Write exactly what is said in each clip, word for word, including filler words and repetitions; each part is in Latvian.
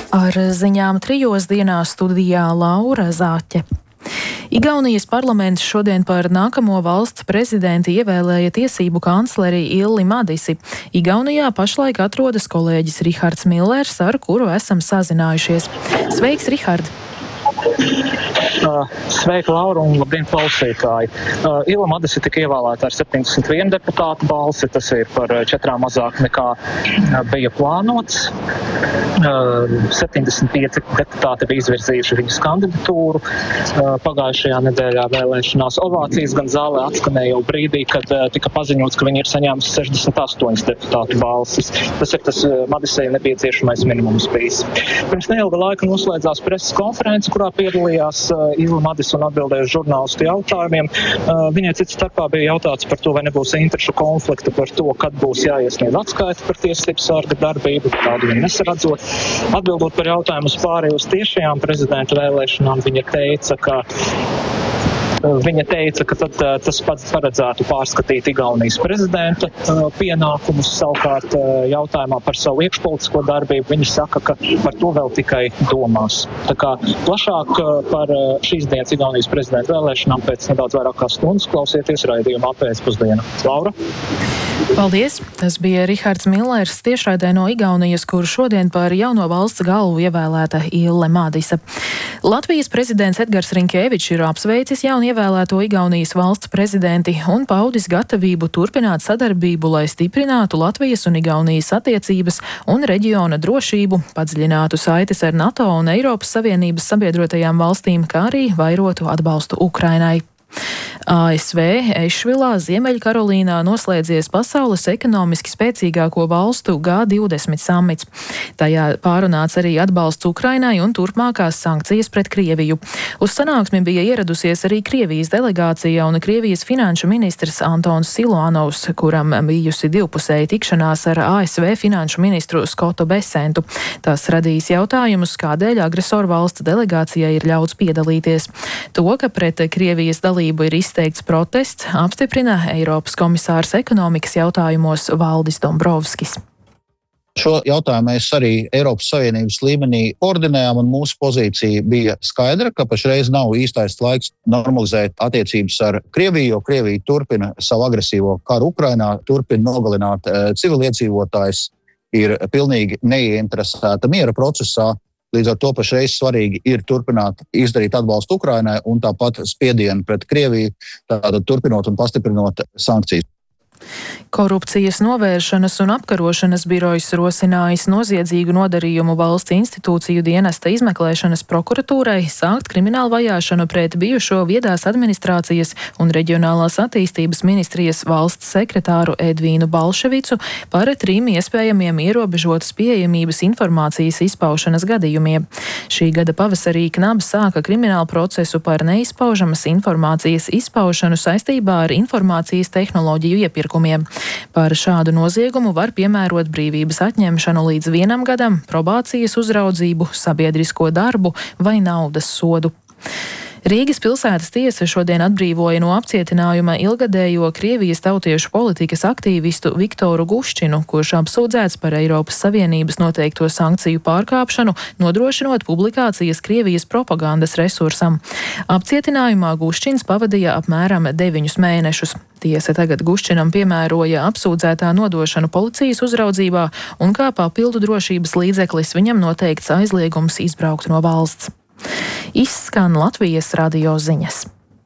Ar ziņām trijos dienā studijā Laura Zāķe. Igaunijas parlaments šodien par nākamo valsts prezidenti ievēlēja tiesību kancleri Illi Madisi. Igaunijā pašlaik atrodas kolēģis Rihards Millers, ar kuru esam sazinājušies. Sveiks, Rihard! Uh, Sveika, Laura, un labdien, klausītāji! Uh, Illa Madisi tika ievēlēta ar septiņdesmit vienu deputātu balsi, tas ir par četrām mazāk nekā uh, bija plānots. Uh, septiņdesmit pieci deputāti bija izvirzījuši viņas kandidatūru. Uh, pagājušajā nedēļā vēlēšanās ovācijas gan zālē atskanēja jau brīdī, kad uh, tika paziņots, ka viņi ir saņēmusi sešdesmit astoņas deputātu balsis. Tas ir tas uh, Madisei nepieciešamais minimums bijis. Pirms neilga laika noslēdzās preses konferences, kurā piedalījās uh, Illa Madisi un atbildēja uz žurnālistu jautājumiem. Uh, viņai cits starpā bija jautāts par to, vai nebūs interešu konflikta, par to, kad būs jāiesniedz atskaita par tiesību sarga darbību, tādu viņa nesaradzot. Atbildot par jautājumu uz pārēju uz tiešajām prezidenta vēlēšanām, viņa teica, ka Viņa teica, ka tad, uh, tas pats paredzētu pārskatīt Igaunijas prezidenta uh, pienākumus. Savukārt uh, jautājumā par savu iekšpolitisko darbību viņa saka, ka par to vēl tikai domās. Tā kā plašāk uh, par uh, šīs dienas Igaunijas prezidenta vēlēšanām pēc nedaudz vairāk kā stundas klausieties raidījumā pēcpusdienā. Laura? Paldies! Tas bija Rihards Millers tiešraidē no Igaunijas, kur šodien par jauno valsts galvu ievēlēta Ille Madise. Latvijas prezidents Edgars Rinkēvičs ir apsveicis jaunu ievēlēto Igaunijas valsts prezidenti un paudis gatavību turpināt sadarbību, lai stiprinātu Latvijas un Igaunijas attiecības un reģiona drošību, padziļinātu saites ar NATO un Eiropas Savienības sabiedrotajām valstīm, kā arī vairotu atbalstu Ukrainai. A S V Ešvilā, Ziemeļkarolīnā noslēdzies pasaules ekonomiski spēcīgāko valstu G divdesmit samits. Tajā pārunāts arī atbalsts Ukrainai un turpmākās sankcijas pret Krieviju. Uz sanāksmi bija ieradusies arī Krievijas delegācija un Krievijas finanšu ministrs Antons Siluanovs, kuram bijusi divpusēja tikšanās ar A S V finanšu ministru Skotu Besentu. Tas radīs jautājumus, kādēļ agresoru valsts delegācijai ir ļauts piedalīties. To, ka pret Krievijas dalību ir izteikts protests, apstiprina Eiropas komisārs ekonomikas jautājumos Valdis Dombrovskis. Šo jautājumu mēs arī Eiropas Savienības līmenī koordinējām, un mūsu pozīcija bija skaidra, ka pašreiz nav īstais laiks normalizēt attiecības ar Krieviju, jo Krievija turpina savu agresīvo karu Ukrainā, turpina nogalināt civiliedzīvotājus, ir pilnīgi neieinteresēta miera procesā. Līdz ar to pašreiz svarīgi ir turpināt izdarīt atbalstu Ukrainai un tāpat spiedienu pret Krieviju, tātad turpinot un pastiprinot sankcijas. Korupcijas novēršanas un apkarošanas birojs rosinājis noziedzīgu nodarījumu valsts institūciju dienesta izmeklēšanas prokuratūrai sākt kriminālu vajāšanu pret bijušo viedās administrācijas un reģionālās attīstības ministrijas valsts sekretāru Edvīnu Balševicu par trim iespējamiem ierobežotas pieejamības informācijas izpaušanas gadījumiem. Šī gada pavasarī Knabs sāka kriminālu procesu par neizpaužamas informācijas izpaušanu saistībā ar informācijas tehnoloģiju iepirkumu. Par šādu noziegumu var piemērot brīvības atņemšanu līdz vienam gadam, probācijas uzraudzību, sabiedrisko darbu vai naudas sodu. Rīgas pilsētas tiesa šodien atbrīvoja no apcietinājuma ilgadējo Krievijas tautiešu politikas aktīvistu Viktoru Guščinu, kurš apsūdzēts par Eiropas Savienības noteikto sankciju pārkāpšanu, nodrošinot publikācijas Krievijas propagandas resursam. Apcietinājumā Guščins pavadīja apmēram deviņus mēnešus. Tiesa tagad Guščinam piemēroja apsūdzētā nodošanu policijas uzraudzībā un kā papildu drošības līdzeklis viņam noteikts aizliegums izbraukt no valsts. Izskan Latvijas radio ziņas.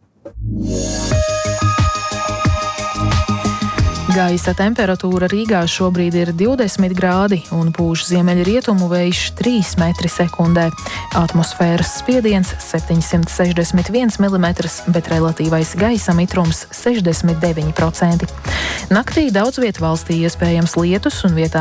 Gaisa temperatūra Rīgā šobrīd ir divdesmit grādi un pūš ziemeļrietumu vējš trīs metri sekundē. Atmosfēras spiediens septiņsimt sešdesmit viens milimetrs, bet relatīvais gaisa mitrums sešdesmit deviņi procenti. Naktī daudz viet valstī iespējams lietus un vietā